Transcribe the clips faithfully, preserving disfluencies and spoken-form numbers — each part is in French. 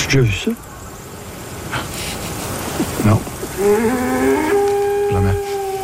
J'ai déjà vu ça? Non. Jamais.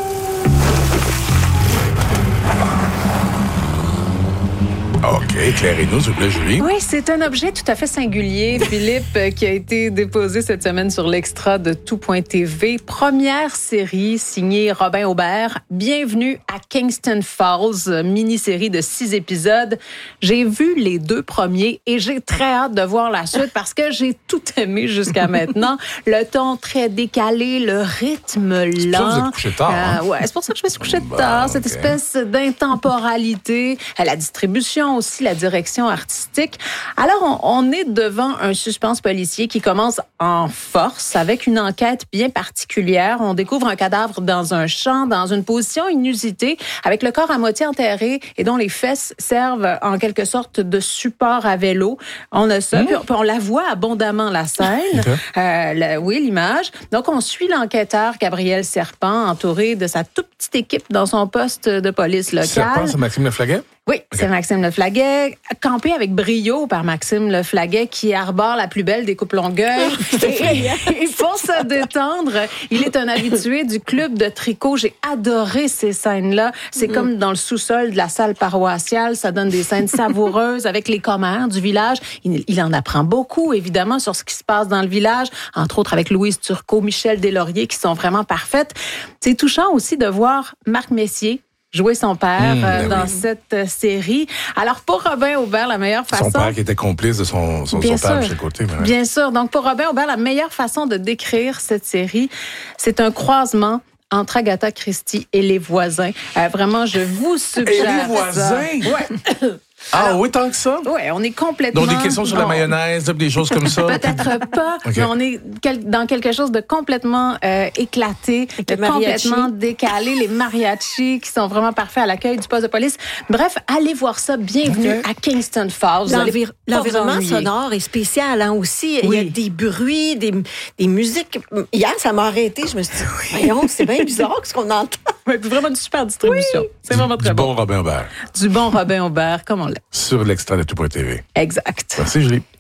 OK, éclairez-nous, s'il vous plaît, Julie. Oui, c'est un objet tout à fait singulier, Philippe, qui a été déposé cette semaine sur l'extra de tout point t v. Première série signée Robin Aubert. Bienvenue à Kingston Falls, mini-série de six épisodes. J'ai vu les deux premiers et j'ai très hâte de voir la suite parce que j'ai tout aimé jusqu'à maintenant. Le ton très décalé, le rythme lent. C'est pour ça que vous êtes couché tard, hein? Euh, ouais, c'est pour ça que je me suis couché Bah, tard. Cette okay. espèce d'intemporalité, la distribution aussi, la direction artistique. Alors, on, on est devant un suspense policier qui commence en force avec une enquête bien particulière. On découvre un cadavre dans un champ, dans une position inusitée, avec le corps à moitié enterré et dont les fesses servent en quelque sorte de support à vélo. On a ça, mmh. puis, on, puis on la voit abondamment, la scène. Okay. Euh, la, oui, l'image. Donc, on suit l'enquêteur Gabriel Serpent, entouré de sa toute petite équipe dans son poste de police locale. Serpent, c'est Maxime Leflaguet? Oui, okay. C'est Maxime Leflaguet, campé avec brio par Maxime Leflaguet, qui arbore la plus belle des coupes Longueuil. et, et pour se détendre, il est un habitué du club de tricot. J'ai adoré ces scènes-là. C'est mm-hmm. comme dans le sous-sol de la salle paroissiale. Ça donne des scènes savoureuses avec les commères du village. Il, il en apprend beaucoup, évidemment, sur ce qui se passe dans le village, entre autres avec Louise Turcot, Michel Deslauriers, qui sont vraiment parfaites. C'est touchant aussi de voir Marc Messier jouer son père mmh, euh, dans oui. cette euh, série. Alors, pour Robin Aubert, la meilleure façon... Son père qui était complice de son, son, son père de chaque côté. Mais... Bien sûr. Donc, pour Robin Aubert, la meilleure façon de décrire cette série, c'est un croisement entre Agatha Christie et Les Voisins. Euh, vraiment, je vous suggère Et Les Voisins? Ouais. Ah Alors, oui, tant que ça? Oui, on est complètement... Donc, des questions sur la mayonnaise, des choses comme ça? Peut-être pas, okay. mais on est quel, dans quelque chose de complètement euh, éclaté, de complètement décalé. Les mariachis qui sont vraiment parfaits à l'accueil du poste de police. Bref, allez voir ça. Bienvenue okay. à Kingston Falls. L'envir- l'environnement sonore est spécial hein, aussi. Oui. Il y a des bruits, des, des musiques. Hier, ça m'a arrêté. Je me suis dit, oui. voyons, c'est bien bizarre ce qu'on entend. Oui, vraiment une super distribution. Oui. C'est vraiment très du bon. bon Robin Aubert. Du bon Robin Aubert, comme on l'a. Sur l'extra de tout point t v. Exact. Merci, Julie.